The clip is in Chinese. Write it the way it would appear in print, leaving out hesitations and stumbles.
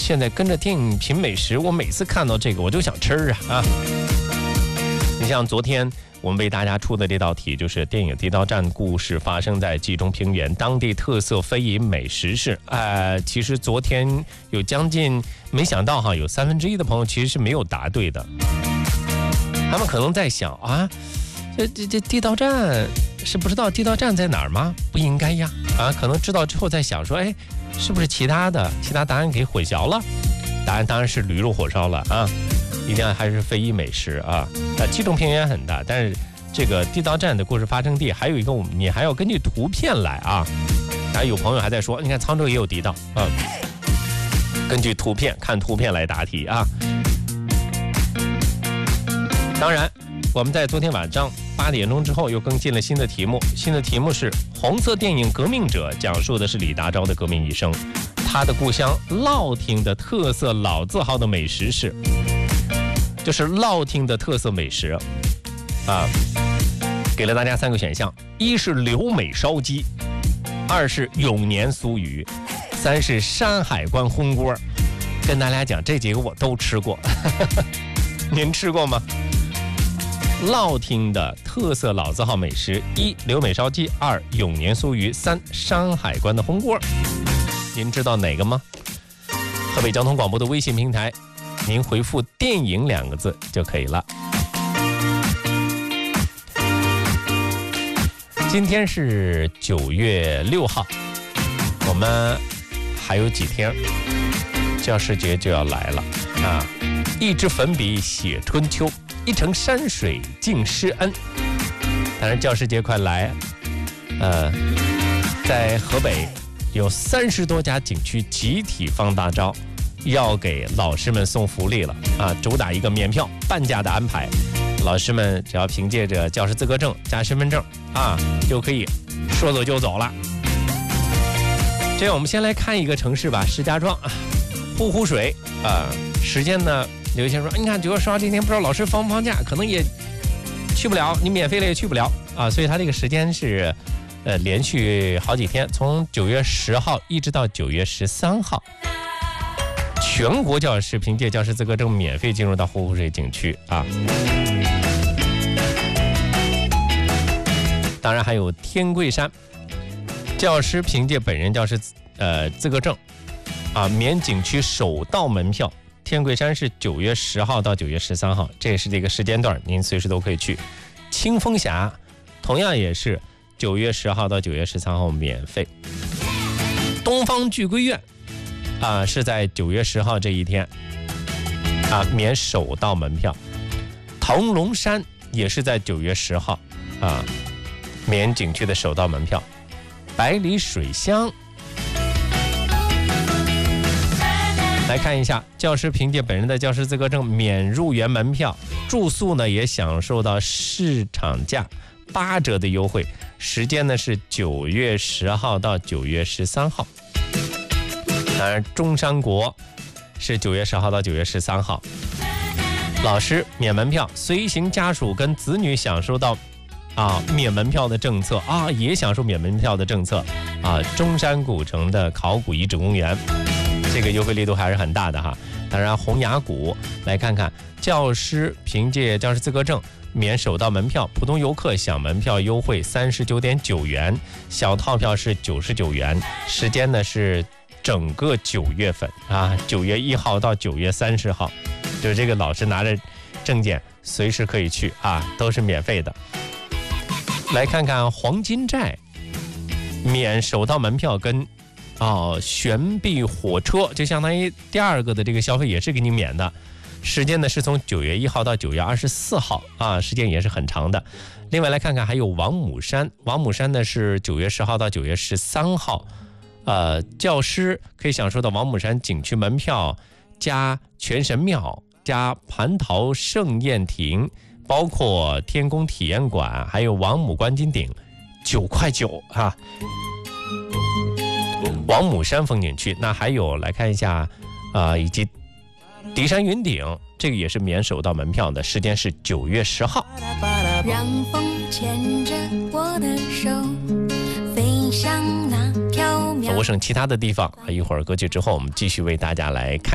现在跟着电影品美食，我每次看到这个我就想吃啊。你像昨天我们为大家出的这道题，就是电影《地道战》故事发生在冀中平原当地特色非遗美食是。其实昨天有将近，没想到哈，有1/3的朋友其实是没有答对的。他们可能在想啊，这地道战是不知道地道战在哪儿吗？不应该呀可能知道之后在想说，是不是其他答案给混淆了？答案当然是驴肉火烧了啊。一定要还是非遗美食啊！冀中平原很大，但是这个地道战的故事发生地还有一个，你还要根据图片来啊！有朋友还在说，你看沧州也有地道啊，根据图片看图片来答题啊！当然，我们在昨天晚上8点钟之后又更新了新的题目，新的题目是红色电影《革命者》，讲述的是李大钊的革命一生，他的故乡乐亭的特色老字号的美食是。就是乐亭的特色美食给了大家3个选项：一是刘美烧鸡，2是永年酥鱼，3是山海关烘锅。跟大家讲，这几个我都吃过，您吃过吗？乐亭的特色老字号美食：1刘美烧鸡，2永年酥鱼，3山海关的烘锅。您知道哪个吗？河北交通广播的微信平台，您回复电影2个字就可以了。今天是9月6号，我们还有几天教师节就要来了一支粉笔写春秋，一程山水敬师恩。当然教师节快来，在河北有30多家景区集体放大招，要给老师们送福利了主打一个免票半价的安排。老师们只要凭借着教师资格证加身份证就可以说走就走了。这样我们先来看一个城市吧，石家庄呼呼水时间呢，有一些人说，你看9月10号这天不知道老师放不放假，可能也去不了，你免费了也去不了所以它这个时间是连续好几天，从9月10号一直到9月13号。全国教师凭借教师资格证免费进入到呼呼水景区当然还有天桂山，教师凭借本人教师资格证免景区首道门票。天桂山是9月10号到9月13号，这也是这个时间段，您随时都可以去。清风峡同样也是9月10号到9月13号免费。东方聚归院是在9月10号这一天免首道门票。腾龙山也是在9月10号免景区的首道门票。百里水乡来看一下，教师凭借本人的教师资格证免入园门票，住宿呢也享受到市场价8折的优惠，时间呢是9月10号到9月13号。当然中山国是9月10号到9月13号，老师免门票，随行家属跟子女享受到免门票的政策也享受免门票的政策中山古城的考古遗址公园，这个优惠力度还是很大的哈。当然洪崖谷来看看，教师凭借教师资格证免首道门票，普通游客享门票优惠39.9元，小套票是99元，时间呢是整个9月份9月1号到9月30号，就是这个老师拿着证件随时可以去都是免费的。来看看黄金寨免首道门票跟悬臂火车，就相当于第2个的这个消费也是给你免的，时间呢是从9月1号到9月24号时间也是很长的。另外来看看还有王母山，王母山呢是9月10号到9月13号，教师可以享受到王母山景区门票加全神庙加蟠桃盛宴亭，包括天宫体验馆，还有王母观金顶，9块9王母山风景区。那还有来看一下以及迪山云顶，这个也是免首道门票的，时间是9月10号。 让风牵着我的手，飞向那缥缈。 我省其他的地方一会儿歌曲之后我们继续为大家来看。